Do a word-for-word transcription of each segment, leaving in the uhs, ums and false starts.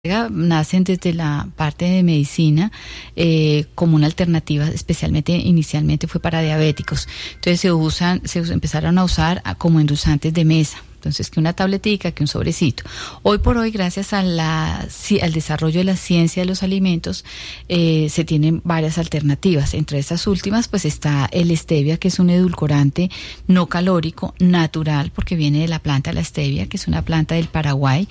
nacen desde la parte de medicina eh, como una alternativa, especialmente inicialmente fue para diabéticos. Entonces se usan, se empezaron a usar como endulzantes de mesa. Entonces, que una tabletica, que un sobrecito. Hoy por hoy, gracias a la, al desarrollo de la ciencia de los alimentos, eh, se tienen varias alternativas. Entre esas últimas, pues está el stevia, que es un edulcorante no calórico, natural, porque viene de la planta de la stevia, que es una planta del Paraguay,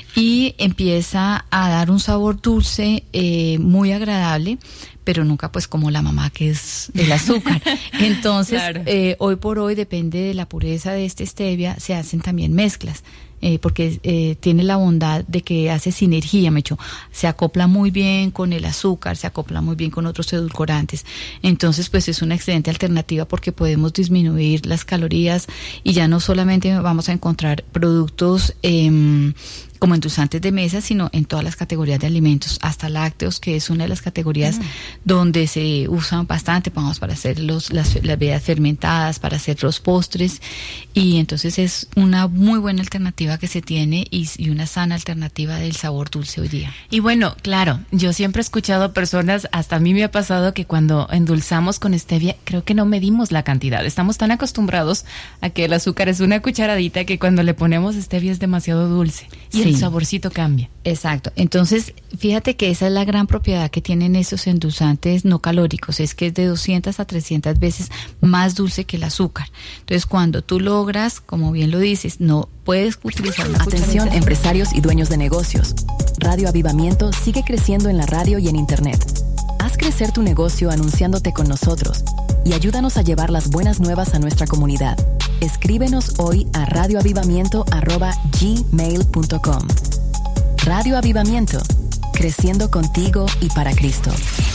y empieza a dar un sabor dulce, eh, muy agradable, pero nunca pues como la mamá, que es el azúcar. Entonces, claro. eh, hoy por hoy, depende de la pureza de este stevia, se hacen también mezclas, eh, porque eh, tiene la bondad de que hace sinergia, Mecho, se acopla muy bien con el azúcar, se acopla muy bien con otros edulcorantes. Entonces, pues es una excelente alternativa porque podemos disminuir las calorías y ya no solamente vamos a encontrar productos eh, como endulzantes de mesa, sino en todas las categorías de alimentos, hasta lácteos, que es una de las categorías mm. donde se usan bastante, vamos, para hacer los, las, las bebidas fermentadas, para hacer los postres, y entonces es una muy buena alternativa que se tiene y, y una sana alternativa del sabor dulce hoy día. Y bueno, claro, yo siempre he escuchado personas, hasta a mí me ha pasado que cuando endulzamos con stevia, creo que no medimos la cantidad, estamos tan acostumbrados a que el azúcar es una cucharadita que cuando le ponemos stevia es demasiado dulce. Y sí. El saborcito cambia. Exacto. Entonces, fíjate que esa es la gran propiedad que tienen esos endulzantes no calóricos, es que es de doscientas a trescientas veces más dulce que el azúcar. Entonces, cuando tú logras, como bien lo dices, no puedes utilizar una Atención, cucharita. Empresarios y dueños de negocios. Radio Avivamiento sigue creciendo en la radio y en internet. Haz crecer tu negocio anunciándote con nosotros y ayúdanos a llevar las buenas nuevas a nuestra comunidad. Escríbenos hoy a radioavivamiento arroba gmail punto com. Radio Avivamiento, creciendo contigo y para Cristo.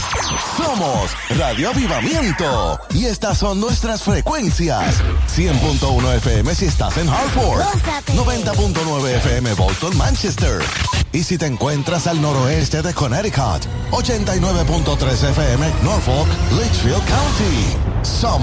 Somos Radio Avivamiento y estas son nuestras frecuencias. cien punto uno F M si estás en Hartford, noventa punto nueve F M Bolton, Manchester. Y si te encuentras al noroeste de Connecticut, ochenta y nueve punto tres F M Norfolk, Litchfield County. Somos